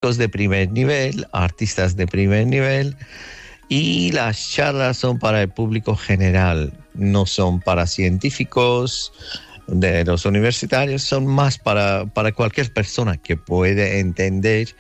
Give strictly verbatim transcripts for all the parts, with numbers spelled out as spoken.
músicos de primer nivel, artistas de primer nivel, y las charlas son para el público general, no son para científicos de los universitarios, son más para, para cualquier persona que puede entender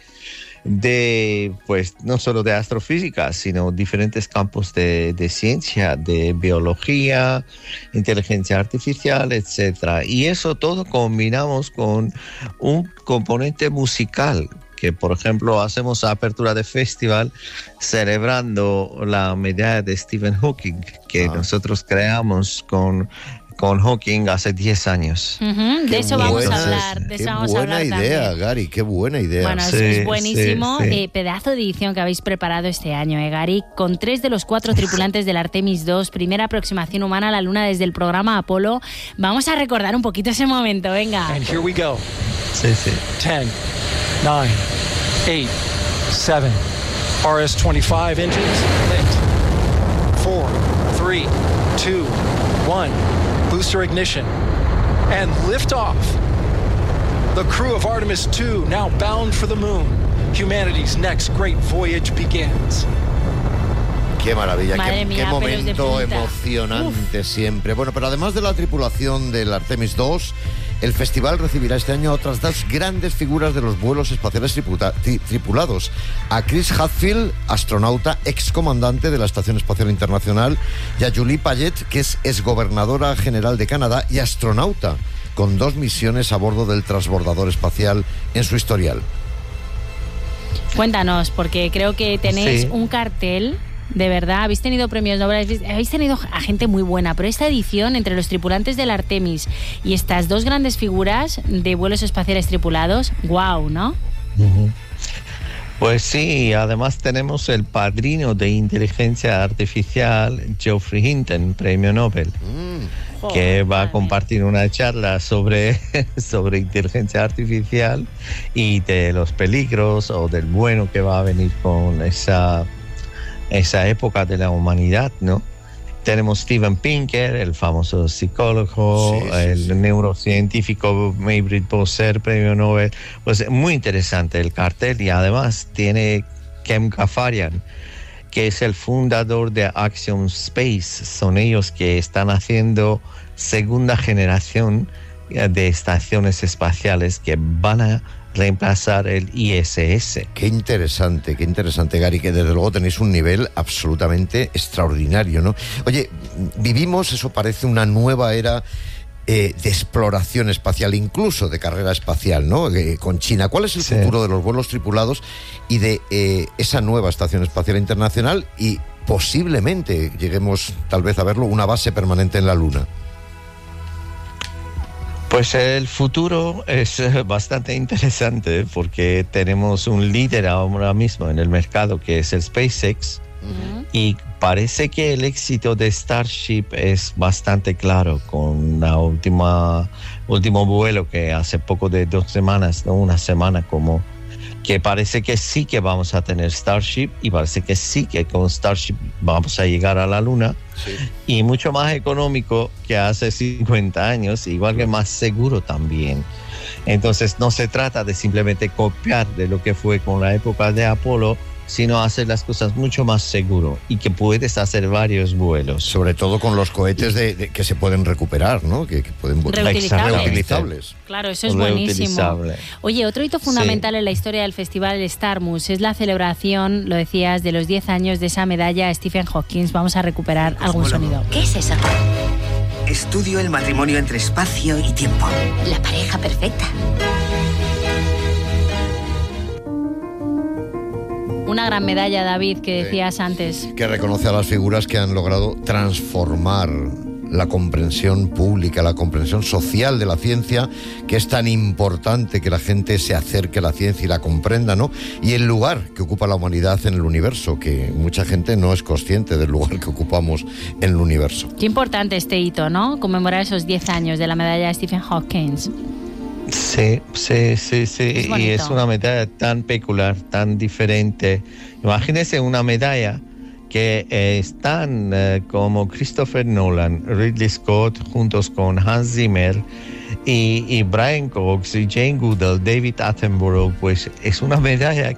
de, pues, no solo de astrofísica, sino diferentes campos de, de ciencia, de biología, inteligencia artificial, etcétera. Y eso todo combinamos con un componente musical, que por ejemplo hacemos apertura de festival celebrando la medalla de Stephen Hawking, que ah. nosotros creamos con con Hawking hace diez años. Uh-huh. De eso vamos a hablar. De eso qué vamos buena a hablar idea, también. Gary, qué buena idea. Bueno, sí, eso es buenísimo. Sí, sí. Eh, pedazo de edición que habéis preparado este año, eh, Gary, con tres de los cuatro tripulantes del Artemis dos, primera aproximación humana a la Luna desde el programa Apolo. Vamos a recordar un poquito ese momento, venga. And here we go. Sí, sí. ten, nine, eight, seven. R S twenty-five engines lit. four, three, two, one. Booster ignition. And liftoff. The crew of Artemis two now bound for the moon. Humanity's next great voyage begins. Qué maravilla, Madre qué, mía, qué pelos de momento punta. emocionante. Uf. Siempre. Bueno, pero además de la tripulación del Artemis dos, el festival recibirá este año a otras dos grandes figuras de los vuelos espaciales triputa, tri, tripulados. A Chris Hadfield, astronauta, excomandante de la Estación Espacial Internacional, y a Julie Payet, que es exgobernadora general de Canadá y astronauta, con dos misiones a bordo del transbordador espacial en su historial. Cuéntanos, porque creo que tenéis Sí. un cartel. De verdad, habéis tenido premios Nobel, habéis tenido a gente muy buena, pero esta edición, entre los tripulantes del Artemis y estas dos grandes figuras de vuelos espaciales tripulados, wow, ¿no? Uh-huh. Pues sí, además tenemos el padrino de inteligencia artificial, Geoffrey Hinton, premio Nobel, mm. que va a compartir una charla sobre, sobre inteligencia artificial y de los peligros o del bueno que va a venir con esa... esa época de la humanidad, ¿no? Tenemos Steven Pinker, el famoso psicólogo, sí, sí, el sí. neurocientífico Maybritt Boser, premio Nobel. Pues muy interesante el cartel, y además tiene Kem Gafarian, que es el fundador de Axiom Space. Son ellos que están haciendo segunda generación de estaciones espaciales que van a reemplazar el I S S. Qué interesante, qué interesante, Gary, que desde luego tenéis un nivel absolutamente extraordinario, ¿no? Oye, vivimos, eso parece, una nueva era eh, de exploración espacial, incluso de carrera espacial, ¿no? Eh, con China. ¿Cuál es el sí. futuro de los vuelos tripulados y de eh, esa nueva Estación Espacial Internacional, y posiblemente lleguemos tal vez a verlo, una base permanente en la Luna? Pues el futuro es bastante interesante, porque tenemos un líder ahora mismo en el mercado, que es el SpaceX, uh-huh. y parece que el éxito de Starship es bastante claro, con la última último vuelo que hace poco de dos semanas, no una semana, como que parece que sí que vamos a tener Starship, y parece que sí que con Starship vamos a llegar a la Luna, sí. y mucho más económico que hace cincuenta años, igual que más seguro también. Entonces no se trata de simplemente copiar de lo que fue con la época de Apolo, sino hacer las cosas mucho más seguro, y que puedes hacer varios vuelos. Sobre todo con los cohetes de, de, que se pueden recuperar, ¿no? Que, que pueden reutilizables. reutilizables. Claro, eso es buenísimo. Oye, otro hito fundamental sí. en la historia del festival Starmus es la celebración, lo decías, de los diez años de esa medalla a Stephen Hawking. Vamos a recuperar algún sonido. ¿Qué es eso? Estudio el matrimonio entre espacio y tiempo. La pareja perfecta. Una gran medalla, David, que decías sí, antes. Que reconoce a las figuras que han logrado transformar la comprensión pública, la comprensión social de la ciencia, que es tan importante que la gente se acerque a la ciencia y la comprenda, ¿no? Y el lugar que ocupa la humanidad en el universo, que mucha gente no es consciente del lugar que ocupamos en el universo. Qué importante este hito, ¿no? Conmemorar esos diez años de la medalla de Stephen Hawking. Sí, sí, sí, sí. Es y es una medalla tan peculiar, tan diferente. Imagínese una medalla que eh, están eh, como Christopher Nolan, Ridley Scott, juntos con Hans Zimmer y, y Brian Cox y Jane Goodall, David Attenborough. Pues es una medalla